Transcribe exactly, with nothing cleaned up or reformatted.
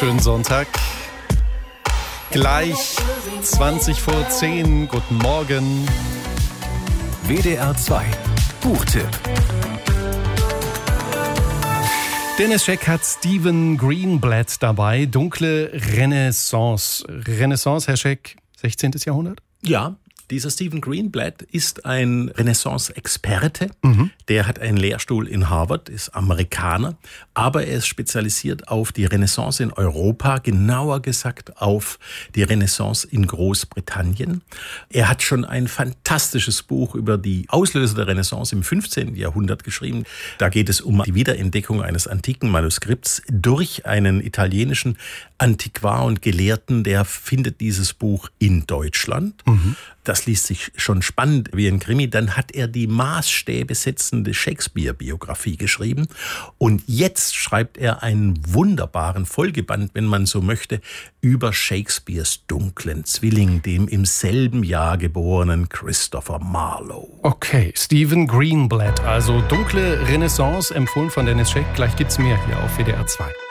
Schönen Sonntag. Gleich zwanzig vor zehn. Guten Morgen. W D R zwei Buchtipp. Dennis Scheck hat Stephen Greenblatt dabei. Dunkle Renaissance. Renaissance, Herr Scheck, sechzehntes Jahrhundert? Ja, dieser Stephen Greenblatt ist ein Renaissance-Experte. Mhm. Der hat einen Lehrstuhl in Harvard, ist Amerikaner, aber er ist spezialisiert auf die Renaissance in Europa, genauer gesagt auf die Renaissance in Großbritannien. Er hat schon ein fantastisches Buch über die Auslöser der Renaissance im fünfzehnten Jahrhundert geschrieben. Da geht es um die Wiederentdeckung eines antiken Manuskripts durch einen italienischen Antiquar und Gelehrten, der findet dieses Buch in Deutschland. Mhm. Das liest sich schon spannend wie ein Krimi. Dann hat er die Maßstäbe setzende Shakespeare-Biografie geschrieben. Und jetzt schreibt er einen wunderbaren Folgeband, wenn man so möchte, über Shakespeares dunklen Zwilling, dem im selben Jahr geborenen Christopher Marlowe. Okay, Stephen Greenblatt, also Dunkle Renaissance, empfohlen von Dennis Scheck. Gleich gibt's mehr hier auf W D R zwei.